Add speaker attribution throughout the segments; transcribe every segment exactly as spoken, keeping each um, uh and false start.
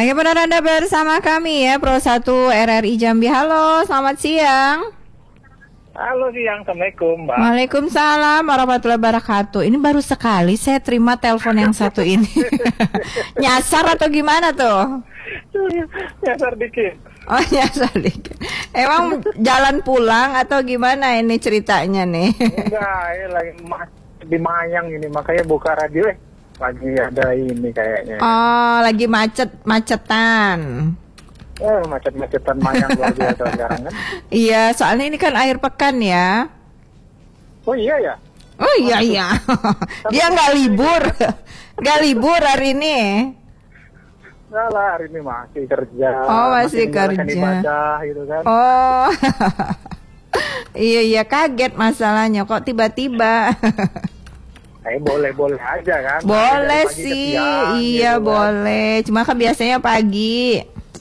Speaker 1: Oke, benar Anda bersama kami ya, Pro satu R R I Jambi. Halo, selamat siang.
Speaker 2: Halo siang, Assalamualaikum Mbak.
Speaker 1: Waalaikumsalam warahmatullahi wabarakatuh. Ini baru sekali saya terima telepon yang satu ini. Nyasar atau gimana tuh?
Speaker 2: Nyasar dikit.
Speaker 1: Oh, nyasar dikit. Emang jalan pulang atau gimana ini ceritanya nih?
Speaker 2: Enggak, ini lagi ma- di Mayang ini, makanya buka radio eh. Lagi ada ini kayaknya.
Speaker 1: Oh, lagi macet-macetan.
Speaker 2: Oh, macet-macetan Mayang luar biasa sekarang kan.
Speaker 1: Iya, soalnya ini kan akhir pekan ya.
Speaker 2: Oh iya ya?
Speaker 1: Oh iya iya. Dia nggak libur. Nggak libur hari ini.
Speaker 2: Enggak lah, hari ini masih kerja.
Speaker 1: Oh, masih, masih kerja.
Speaker 2: Ibadah gitu kan.
Speaker 1: Oh. Iya iya, kaget masalahnya kok tiba-tiba.
Speaker 2: Eh boleh-boleh aja kan.
Speaker 1: Boleh sih, siang, iya gitu boleh. Kan. Cuma kan biasanya pagi.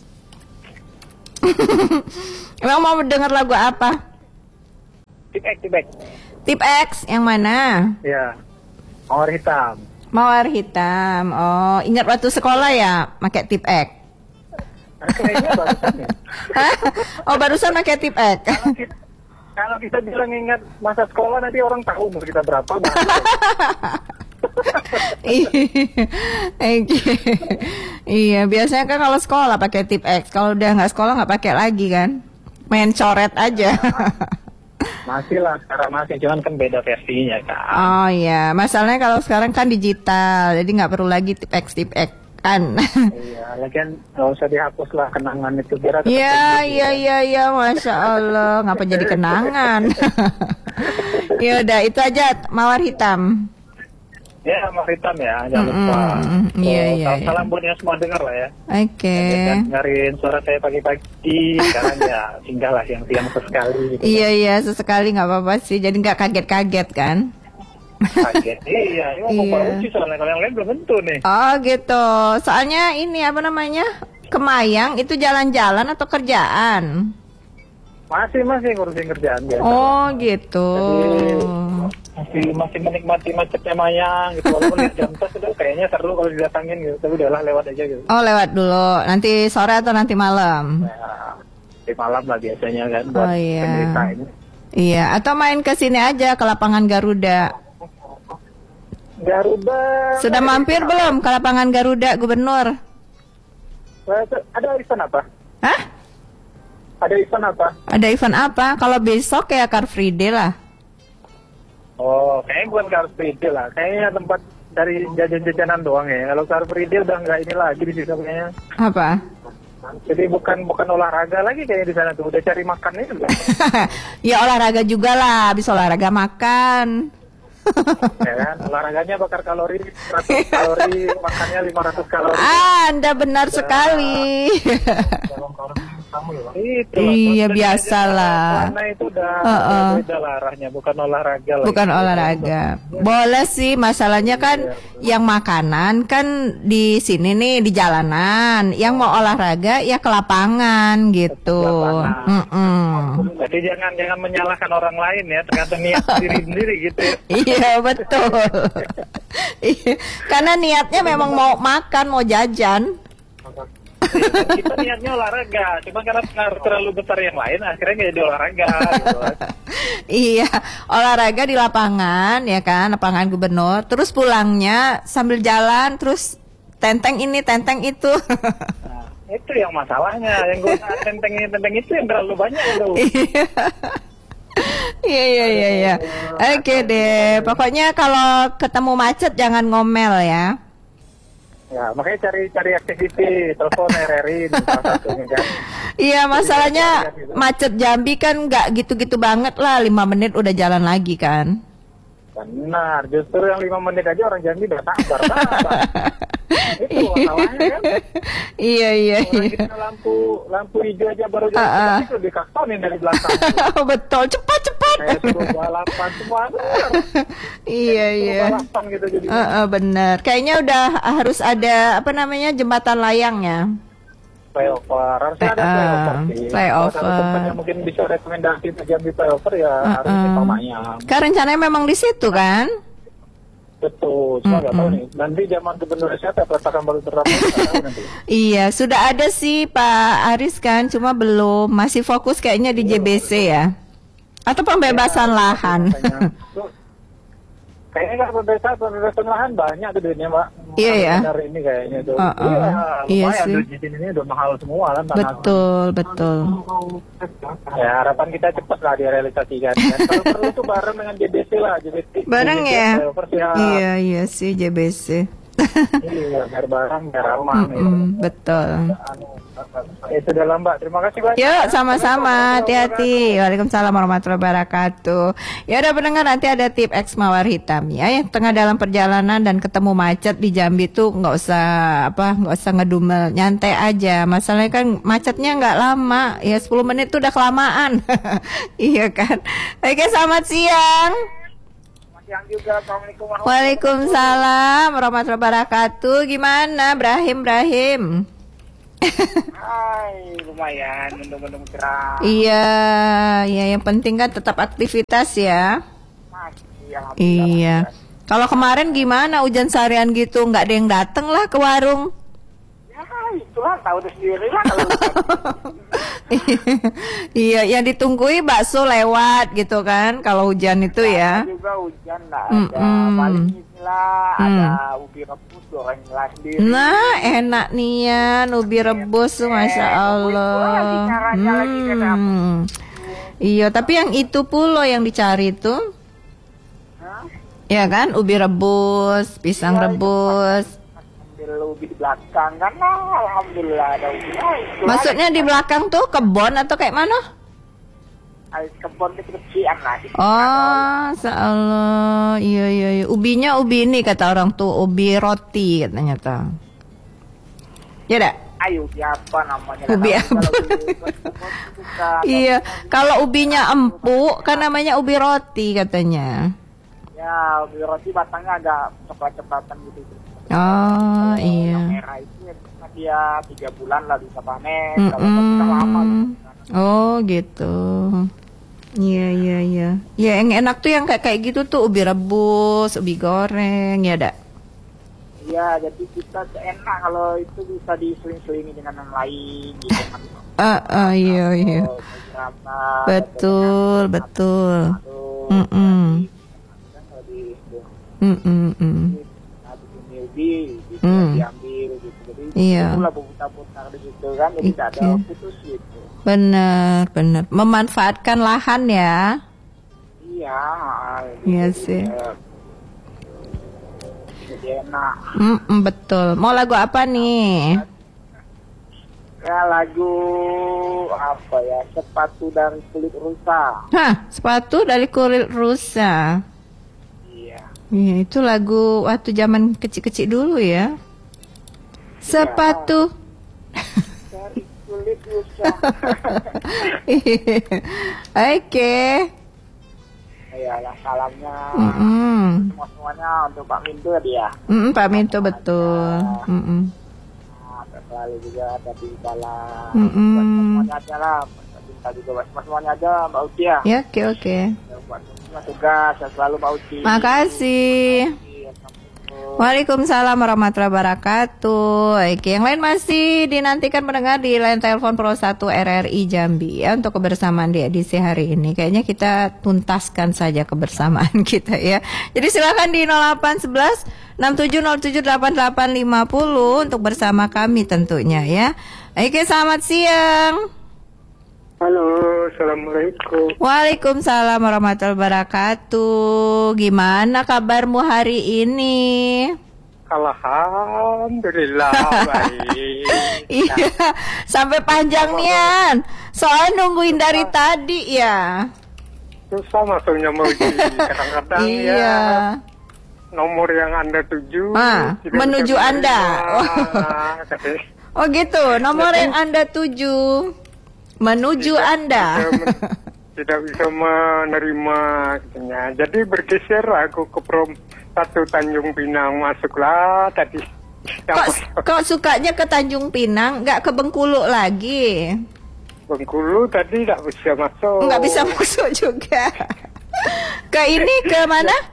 Speaker 1: Emang mau dengar lagu apa?
Speaker 2: Tip X, Tip X.
Speaker 1: Tip X yang mana?
Speaker 2: Ya, Mawar Hitam.
Speaker 1: Mawar Hitam. Oh, ingat waktu sekolah ya, pakai Tip X.
Speaker 2: Kayaknya barusan ya.
Speaker 1: Oh, barusan pakai Tip X.
Speaker 2: Kalau kita, kalau kita bilang ingat masa sekolah, nanti orang tahu umur kita berapa.
Speaker 1: Iya, biasanya kan kalau sekolah pakai Tip X, kalau udah nggak sekolah nggak pakai lagi kan, main coret aja.
Speaker 2: Masih lah, sekarang masih, cuman kan beda versinya kan.
Speaker 1: Oh iya, masalahnya kalau sekarang kan digital, jadi nggak perlu lagi Tip X Tip X kan.
Speaker 2: Iya, lagian nggak usah dihapus lah kenangan itu biar.
Speaker 1: Iya iya iya iya, masya Allah, ngapa jadi kenangan? Ya udah itu aja, Mawar Hitam.
Speaker 2: Ya, Mawar Hitam ya, jangan
Speaker 1: mm-hmm.
Speaker 2: lupa.
Speaker 1: So, iya, iya,
Speaker 2: salam
Speaker 1: iya.
Speaker 2: buat yang semua dengar lah ya.
Speaker 1: Oke. Okay.
Speaker 2: Dengerin suara saya pagi-pagi, sekarang ya singgah lah siang-siang sesekali. Gitu.
Speaker 1: Iya iya, sesekali nggak apa-apa sih, jadi nggak kaget-kaget kan?
Speaker 2: Kaget, iya. Ini mau
Speaker 1: iya.
Speaker 2: lucu soalnya, kalau yang lain belum tentu nih.
Speaker 1: Oh gitu, soalnya ini apa namanya, Kemayang itu jalan-jalan atau kerjaan?
Speaker 2: Masih masih ngurusin kerjaan biasa.
Speaker 1: Oh gitu.
Speaker 2: Jadi, masih masih menikmati macetnya Mayang gitu. Walaupun lihat jam tas itu kayaknya seru kalau didatangin gitu. Tapi udahlah lewat aja gitu.
Speaker 1: Oh lewat dulu. Nanti sore atau nanti malam?
Speaker 2: Nah, di malam lah biasanya kan buat
Speaker 1: oh, iya.
Speaker 2: penderita ini.
Speaker 1: Iya. Atau main ke sini aja ke lapangan Garuda.
Speaker 2: Garuda.
Speaker 1: Sudah mampir belum ke lapangan Garuda Gubernur?
Speaker 2: Ada event apa?
Speaker 1: Hah?
Speaker 2: Ada event apa?
Speaker 1: Ada event apa? Kalau besok kayak Car Free Day lah.
Speaker 2: Oh, kayaknya bukan Car Free Day lah. Kayaknya tempat dari jajan-jajanan doang ya. Kalau Car Free Day udah nggak ini lagi di situ kayaknya.
Speaker 1: Apa?
Speaker 2: Jadi bukan bukan olahraga lagi kayaknya di sana tuh. Udah cari makan itu.
Speaker 1: Ya olahraga juga lah. Habis olahraga makan.
Speaker 2: Ya kan, olahraganya bakar kalori seratus kalori, makannya lima ratus kalori.
Speaker 1: Ah, Anda benar ya. Sekali.
Speaker 2: Itu
Speaker 1: iya biasalah.
Speaker 2: Karena itu udah
Speaker 1: uh -uh.
Speaker 2: beda lah arahnya, bukan olahraga lagi.
Speaker 1: Bukan olahraga. Boleh sih, masalahnya kan iya. Yang makanan kan di sini nih di jalanan. Yang mau olahraga ya ke lapangan gitu.
Speaker 2: Mm -mm. Jadi jangan jangan menyalahkan orang lain ya, tergantung niat diri sendiri gitu. Ya.
Speaker 1: Iya betul. Karena niatnya memang mau makan, mau jajan.
Speaker 2: Kita niatnya olahraga, cuma karena terlalu besar yang lain akhirnya nggak jadi olahraga gitu.
Speaker 1: Iya, olahraga di lapangan ya kan, lapangan Gubernur. Terus pulangnya sambil jalan, terus tenteng ini, tenteng itu.
Speaker 2: Nah, itu yang masalahnya, yang gue tenteng ini, tenteng itu yang terlalu banyak itu.
Speaker 1: Iya iya iya iya. Oke deh, pokoknya kalau ketemu macet jangan ngomel ya.
Speaker 2: Ya, makanya cari cari aktiviti, telepon R R I salah satunya kan.
Speaker 1: Iya, masalahnya macet Jambi kan nggak gitu-gitu banget lah, lima menit udah jalan lagi kan.
Speaker 2: Benar, justru yang lima menit aja orang Jambi udah sabar banget. Itu masalahnya kan.
Speaker 1: Iya iya
Speaker 2: orang
Speaker 1: iya.
Speaker 2: Kita lampu lampu hijau aja baru jalan uh -uh. itu dikaksonin dari belakang.
Speaker 1: Betul, cepat cepat.
Speaker 2: Kayak turun balapan semua.
Speaker 1: Iya iya.
Speaker 2: Balapan gitu jadi.
Speaker 1: Uh, uh, benar. Kayaknya udah harus ada apa namanya jembatan layang ya.
Speaker 2: Flyover, harusnya ada
Speaker 1: uh,
Speaker 2: flyover sih.
Speaker 1: Flyover.
Speaker 2: Kalau tempat yang mungkin bisa rekomendasi untuk Jambi flyover ya uh, harus di Mayang.
Speaker 1: Kan rencananya memang di situ kan?
Speaker 2: Betul, saya nggak tahu nih. Nanti zaman gubernur siapa peletakan baru terdapat nanti.
Speaker 1: Iya, sudah ada sih Pak Aris kan, cuma belum, masih fokus kayaknya di J B C ya. Atau pembebasan lahan.
Speaker 2: Kayaknya kalau pembebasan pembebasan lahan banyak tuh duitnya, Mbak.
Speaker 1: Iya ya.
Speaker 2: Benar ini kayaknya tuh.
Speaker 1: Uh, uh.
Speaker 2: Iya,
Speaker 1: Iya
Speaker 2: lumayan
Speaker 1: sih.
Speaker 2: duit di sini ini udah mahal semua kan. tanah.
Speaker 1: Betul, betul.
Speaker 2: Ya harapan kita cepat lah direalisasikan. Ya. Kalau perlu tuh bareng dengan J B C lah, J B C.
Speaker 1: Bareng
Speaker 2: J B C,
Speaker 1: ya?
Speaker 2: developers ya.
Speaker 1: Iya, iya sih J B C.
Speaker 2: Iya, biar bareng, biar aman.
Speaker 1: Mm-mm,
Speaker 2: gitu.
Speaker 1: betul.
Speaker 2: Itu dah Mbak. Terima kasih banyak.
Speaker 1: Yuk, sama-sama. Hati-hati. Waalaikumsalam warahmatullahi wabarakatuh. Ya udah pendengar, nanti ada tip X mawar hitam ya. Yang tengah dalam perjalanan dan ketemu macet di Jambi tuh nggak usah apa, nggak usah ngedumel, nyantai aja. Masalahnya kan macetnya nggak lama, ya sepuluh menit tuh udah kelamaan. Iya kan. Oke, selamat siang.
Speaker 2: Yang juga Assalamualaikum warahmatullahi
Speaker 1: Waalaikumsalam warahmatullahi wabarakatuh. Gimana, Brahim Brahim?
Speaker 2: Hai, lumayan, mendung-mendung cerah.
Speaker 1: Iya, iya yang penting kan tetap aktivitas ya.
Speaker 2: Masih, alhamdulillah.
Speaker 1: Iya. Kalau kemarin gimana hujan seharian gitu, nggak ada yang dateng lah ke warung.
Speaker 2: Ya, itulah tahu sendiri lah kalau
Speaker 1: Iya, yang ditungguin bakso lewat gitu kan, kalau hujan itu ya.
Speaker 2: juga hujan lah.
Speaker 1: Mm-mm.
Speaker 2: Ada paling inilah,
Speaker 1: Hmm.
Speaker 2: ada ubi rebus goreng sendiri.
Speaker 1: Nah, enak nih ya, ubi rebus, masya Allah.
Speaker 2: itu lagi caranya lagi ke dapur.
Speaker 1: Hmm. Iya, tapi yang itu pula yang dicari tuh,
Speaker 2: Hah?
Speaker 1: ya kan, ubi rebus, pisang
Speaker 2: Iya, itu
Speaker 1: rebus.
Speaker 2: Ambil ubi di belakang kan, nah, alhamdulillah ada ubi. Ah, itu
Speaker 1: Maksudnya di belakang tuh kebon atau kayak mana?
Speaker 2: lagi. Kebun kecil-kecilan lah. di
Speaker 1: Oh, Allah, iya iya iya. Ubinya ubi ini kata orang tuh, ubi roti katanya tuh. Ya dak?
Speaker 2: Ayo, ubi apa namanya?
Speaker 1: Ubi
Speaker 2: Nah,
Speaker 1: apa?
Speaker 2: kalau ubi rebus bukan.
Speaker 1: Iya, kalau ubinya empuk kan namanya ubi roti katanya.
Speaker 2: Ya, ubi roti batangnya agak coklat-coklatan gitu.
Speaker 1: Oh,
Speaker 2: Kalau
Speaker 1: iya.
Speaker 2: Yang merah itu ya, dia tiga bulan lah bisa panen. Kalau kita lama.
Speaker 1: Mm-mm. Oh, gitu. Iya iya iya. Ya yang enak tuh yang kayak kayak gitu tuh ubi rebus, ubi goreng, ya dak?
Speaker 2: Iya, jadi kita enak kalau itu bisa diseling-selingi dengan yang lain gitu kan.
Speaker 1: Ah, ah, iya iya.
Speaker 2: Oh, beberapa,
Speaker 1: Betul,
Speaker 2: katanya,
Speaker 1: betul.
Speaker 2: aduh,
Speaker 1: Mm-mm.
Speaker 2: kan kalau di
Speaker 1: Mm-mm, mm.
Speaker 2: habis ini ubi bisa
Speaker 1: Hmm.
Speaker 2: diambil gitu. Jadi
Speaker 1: Iya.
Speaker 2: itulah putar-putar di situ kan, jadi tidak ada
Speaker 1: Oke.
Speaker 2: putus gitu.
Speaker 1: Benar, benar. Memanfaatkan lahan ya.
Speaker 2: Iya,
Speaker 1: Iya
Speaker 2: gitu.
Speaker 1: sih.
Speaker 2: Ya, jadi enak.
Speaker 1: Mm-mm, betul. Mau lagu apa nih?
Speaker 2: Ya lagu apa ya, sepatu dari kulit rusa.
Speaker 1: Hah, sepatu dari kulit rusa.
Speaker 2: Iya.
Speaker 1: Iya, itu lagu waktu zaman kecil-kecil dulu ya. Sepatu.
Speaker 2: Dari kulit rusa.
Speaker 1: Oke.
Speaker 2: Ya lah, salamnya
Speaker 1: Mm-mm.
Speaker 2: semua semuanya untuk Pak Minto dia.
Speaker 1: Mm-mm, Pak Minto betul. Mm-mm.
Speaker 2: Nah, selalu juga tadi dalam
Speaker 1: Mm-mm.
Speaker 2: buat semuanya aja lah. Kita juga buat semua semuanya aja Mbak Uci ya.
Speaker 1: Ya, oke oke.
Speaker 2: Ya, buat semua tugas ya, selalu Mbak Uci.
Speaker 1: Makasih. Waalaikumsalam warahmatullahi wabarakatuh. Oke, yang lain masih dinantikan mendengar di line telepon Pro satu R R I Jambi ya untuk kebersamaan di edisi hari ini. Kayaknya kita tuntaskan saja kebersamaan kita ya. Jadi silakan di nol delapan satu satu enam tujuh nol tujuh delapan delapan lima nol untuk bersama kami tentunya ya. Oke, selamat siang.
Speaker 2: Halo, assalamualaikum.
Speaker 1: Waalaikumsalam warahmatullahi wabarakatuh. Gimana kabarmu hari ini?
Speaker 2: Alhamdulillah baik.
Speaker 1: Iya, sampai panjang nian. Soalnya nungguin dari tadi ya.
Speaker 2: Susah masuknya mau Uci. Kadang-kadang
Speaker 1: Iya.
Speaker 2: ya nomor yang Anda tuju
Speaker 1: Ah,
Speaker 2: tidak
Speaker 1: menuju
Speaker 2: bisa
Speaker 1: Anda.
Speaker 2: menerima. Katanya,
Speaker 1: Oh gitu, nomor yang Anda tuju menuju Anda.
Speaker 2: tidak, men- tidak bisa menerima katanya. Jadi bergeser aku ke Prom satu Tanjung Pinang, masuklah tadi.
Speaker 1: Kok kok sukanya ke Tanjung Pinang, nggak ke Bengkulu lagi?
Speaker 2: Bengkulu tadi tidak bisa masuk.
Speaker 1: Nggak bisa masuk juga. Ke ini ke mana?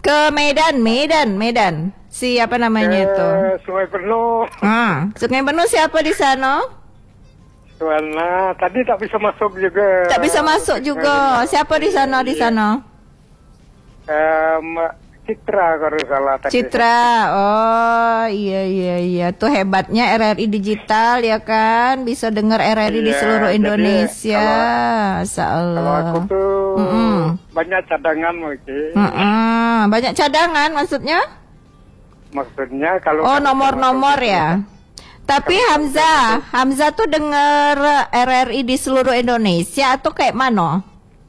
Speaker 1: Ke Medan, Medan, Medan. Siapa namanya
Speaker 2: Ke
Speaker 1: itu?
Speaker 2: Sungai Penuh.
Speaker 1: Ah, Sungai Penuh siapa di sana?
Speaker 2: Sana tadi tak bisa masuk juga.
Speaker 1: Tak bisa masuk juga. Siapa di sana di sana?
Speaker 2: Eh, Mbak Citra kalau salah tadi.
Speaker 1: Citra. Oh, iya iya iya. Tuh hebatnya R R I digital ya kan? Bisa dengar R R I di
Speaker 2: Iya,
Speaker 1: seluruh
Speaker 2: jadi
Speaker 1: Indonesia.
Speaker 2: Kalau
Speaker 1: Masyaallah.
Speaker 2: aku tuh
Speaker 1: Mm-mm.
Speaker 2: banyak cadangan mungkin.
Speaker 1: Mm-mm. Banyak cadangan maksudnya?
Speaker 2: Maksudnya kalau
Speaker 1: Oh,
Speaker 2: kan-
Speaker 1: nomor-nomor ya. Tapi Hamzah, Hamzah tuh denger R R I di seluruh Indonesia atau kayak mana?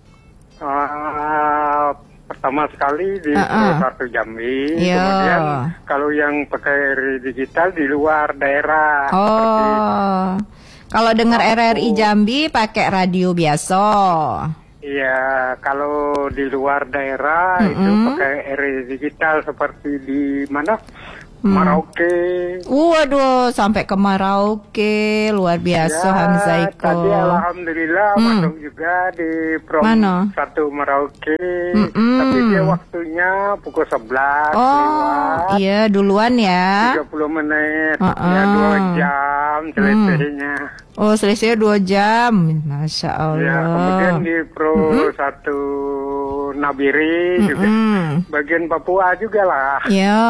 Speaker 2: Ah, pertama sekali di
Speaker 1: Uh-uh.
Speaker 2: satu Jambi,
Speaker 1: Iya.
Speaker 2: kemudian kalau yang pakai R R I digital di luar daerah. seperti
Speaker 1: Oh, kalau dengar R R I Jambi pakai radio biasa.
Speaker 2: Iya, kalau di luar daerah itu
Speaker 1: Mm-mm.
Speaker 2: pakai R R I digital seperti di mana? Merauke.
Speaker 1: Waduh, sampai ke Merauke, luar biasa
Speaker 2: Ya,
Speaker 1: Hamzah Iko.
Speaker 2: tadi alhamdulillah
Speaker 1: Hmm.
Speaker 2: masuk juga di prom
Speaker 1: Mana?
Speaker 2: satu Merauke.
Speaker 1: Mm-mm.
Speaker 2: Tapi dia waktunya pukul sebelas
Speaker 1: Oh,
Speaker 2: lewat
Speaker 1: iya duluan ya.
Speaker 2: tiga puluh menit.
Speaker 1: Uh-uh.
Speaker 2: Ya dua jam selisihnya.
Speaker 1: Oh, selisihnya dua jam, masya Allah.
Speaker 2: Ya, kemudian di pro satu Nabiri juga.
Speaker 1: Mm-mm.
Speaker 2: Bagian Papua juga lah.
Speaker 1: Ya.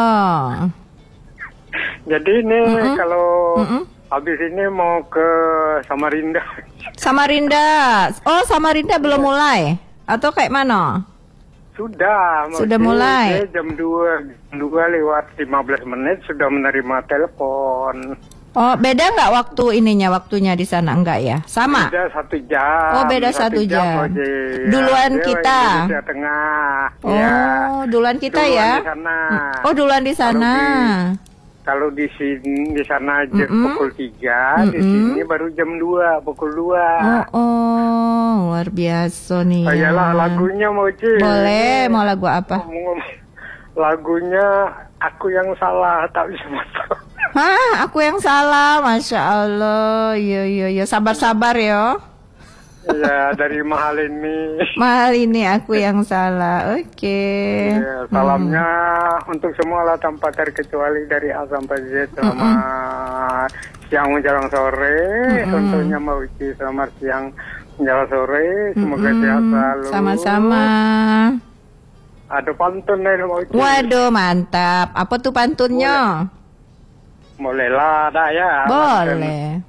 Speaker 2: Jadi ini
Speaker 1: Mm-mm.
Speaker 2: kalau
Speaker 1: Mm-mm.
Speaker 2: habis ini mau ke Samarinda.
Speaker 1: Samarinda. Oh, Samarinda belum mulai atau kayak mana?
Speaker 2: Sudah.
Speaker 1: Sudah
Speaker 2: masih
Speaker 1: mulai?
Speaker 2: dia Jam dua, dua lewat lima belas menit sudah menerima telepon.
Speaker 1: Oh, beda nggak waktu ininya, waktunya di sana enggak ya? Sama.
Speaker 2: Beda satu jam.
Speaker 1: Oh, beda satu jam.
Speaker 2: Ojek.
Speaker 1: Duluan
Speaker 2: Dia
Speaker 1: kita.
Speaker 2: Indonesia Tengah.
Speaker 1: Oh,
Speaker 2: Ya.
Speaker 1: duluan kita
Speaker 2: Duluan
Speaker 1: ya.
Speaker 2: di sana.
Speaker 1: Oh, duluan di sana.
Speaker 2: Kalau di sini di sana aja
Speaker 1: Mm-mm.
Speaker 2: pukul tiga, di
Speaker 1: Mm-mm.
Speaker 2: sini baru jam dua, pukul dua.
Speaker 1: Oh, oh, luar biasa nih.
Speaker 2: Oh,
Speaker 1: ya.
Speaker 2: iyalah lagunya mau Ci.
Speaker 1: Boleh, mau lagu apa?
Speaker 2: Ngomong- Lagunya aku yang salah tak bisa masuk.
Speaker 1: Hah, aku yang salah, masya Allah. Iya, iya, iya. Sabar-sabar ya.
Speaker 2: Ya dari mahal ini.
Speaker 1: Mahal ini aku yang salah. Oke.
Speaker 2: Ya, salamnya untuk semua lah tanpa terkecuali dari A sampai Z. Selamat siang menjelang sore. Tentunya Mbak Uci selamat siang menjelang sore. Semoga
Speaker 1: Mm-mm.
Speaker 2: sehat selalu.
Speaker 1: Sama-sama.
Speaker 2: Ada pantun nih Mbak Uci.
Speaker 1: Waduh, mantap. Apa tuh pantunnya?
Speaker 2: Boleh lah, dah ya.
Speaker 1: Boleh.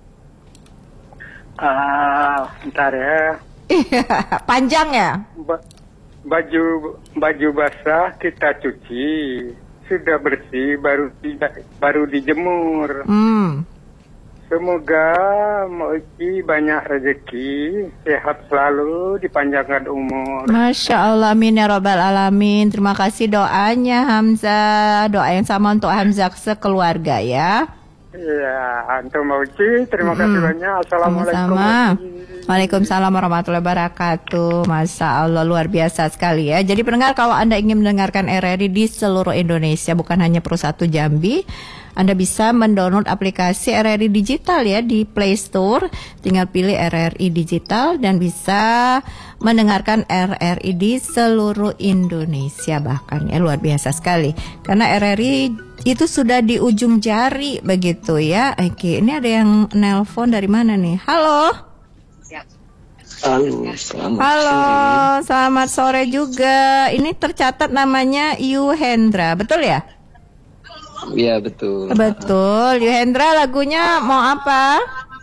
Speaker 2: Ah, bentar ya.
Speaker 1: Panjang ya?
Speaker 2: Ba- baju baju basah kita cuci, sudah bersih baru tidak baru dijemur.
Speaker 1: Hmm.
Speaker 2: Semoga Mbak Uci banyak rezeki, sehat selalu, dipanjangkan umur.
Speaker 1: Masya Allah, amin ya robbal alamin. Terima kasih doanya Hamzah. Doa yang sama untuk Hamzah sekeluarga ya.
Speaker 2: Iya, untuk Mbak Uci, terima kasih banyak. Assalamualaikum.
Speaker 1: Sama-sama.
Speaker 2: Mbak Uci.
Speaker 1: Waalaikumsalam warahmatullahi wabarakatuh. Masya Allah, luar biasa sekali ya. Jadi pendengar, kalau Anda ingin mendengarkan R R I di seluruh Indonesia, bukan hanya Pro satu Jambi, Anda bisa mendownload aplikasi R R I Digital ya di Play Store. Tinggal pilih R R I Digital dan bisa mendengarkan R R I di seluruh Indonesia bahkan ya. Luar biasa sekali. Karena R R I itu sudah di ujung jari begitu ya. Oke, ini ada yang nelpon dari mana nih? Halo.
Speaker 3: Halo, selamat
Speaker 1: Halo,
Speaker 3: sore.
Speaker 1: selamat sore juga. Ini tercatat namanya Yuhendra, betul ya?
Speaker 3: Iya betul.
Speaker 1: Betul. Yuhendra, lagunya mau apa?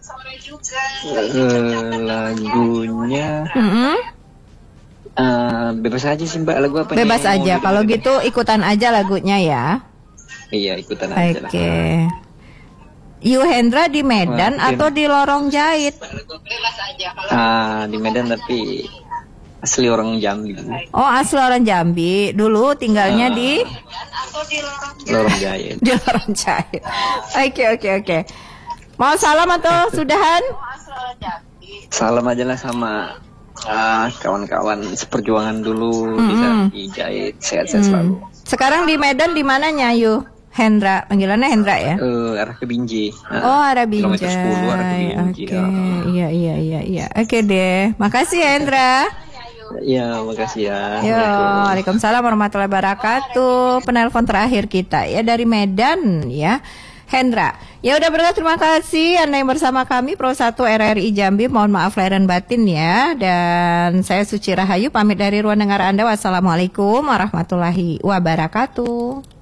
Speaker 3: Eh, lagunya
Speaker 1: Mm-mm.
Speaker 3: eh, bebas aja sih Mbak, lagu apa?
Speaker 1: Bebas
Speaker 3: nih?
Speaker 1: aja. Kalau gitu ikutan aja lagunya ya.
Speaker 3: Iya ikutan aja.
Speaker 1: Oke.
Speaker 3: lah.
Speaker 1: Yuhendra di Medan
Speaker 3: Wah,
Speaker 1: atau di Lorong Jait?
Speaker 3: Ah di Medan tapi asli orang Jambi.
Speaker 1: Oh, asli orang Jambi. Dulu tinggalnya di
Speaker 3: Lorong Jaya.
Speaker 1: di Lorong Jait. Oke, oke, oke. Mau salam atau sudahan?
Speaker 3: Salam aja lah sama ah, kawan-kawan seperjuangan dulu di
Speaker 1: Mm-mm.
Speaker 3: Jambi Jait, sehat-sehat selalu.
Speaker 1: Sekarang di Medan di mananya, Yu? Hendra, panggilannya Hendra ya?
Speaker 3: Eh, arah ke Binjai. Ah,
Speaker 1: Oh, arah
Speaker 3: kilometer
Speaker 1: Binjai.
Speaker 3: sepuluh arah ke Binjai.
Speaker 1: Oke,
Speaker 3: Ah.
Speaker 1: iya iya iya iya. Oke deh. Makasih ya Hendra.
Speaker 3: Iya, makasih ya.
Speaker 1: Yo, Waalaikumsalam warahmatullahi wabarakatuh. Penelpon terakhir kita ya dari Medan ya, Hendra. Ya udah berkah, terima kasih Anda yang bersama kami Pro satu R R I Jambi. Mohon maaf lahir dan batin ya. Dan saya Suci Rahayu pamit dari ruang dengar Anda. Wassalamualaikum warahmatullahi wabarakatuh.